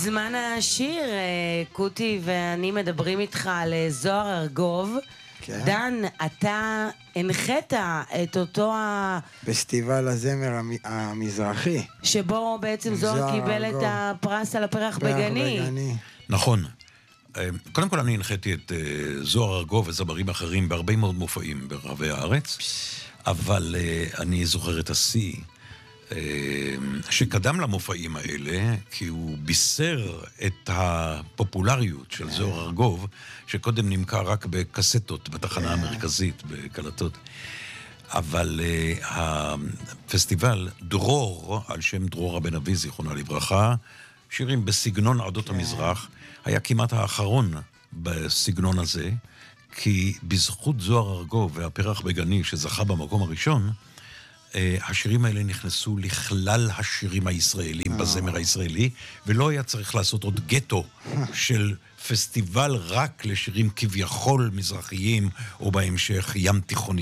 זמן השיר, קוטי ואני מדברים איתך על זוהר ארגוב. כן. דן, אתה הנחית את אותו פסטיבל הזמר המזרחי. שבו בעצם זוהר קיבל את הפרס על הפרח בגני. נכון. קודם כל אני הנחיתי את זוהר ארגוב וזמרים אחרים בהרבה מאוד מופעים ברחבי הארץ, אבל אני זוכר את השיא שקדם למופעים האלה, כי הוא בישר את הפופולריות של זוהר ארגוב, שקודם נמכר רק בקסטות בתחנה המרכזית, בקלטות. אבל הפסטיבל דרור, על שם דרורה בן אבי, זיכרונה לברכה, שירים בסגנון עדות המזרח, היה כמעט האחרון בסגנון הזה, כי בזכות זוהר ארגוב והפרח בגני שזכה במקום הראשון, השירים האלה נכנסו לכלל השירים הישראלים בזמר הישראלי, ולא היה צריך לעשות עוד גטו של פסטיבל רק לשירים כביכול מזרחיים, או בהמשך ים תיכוני.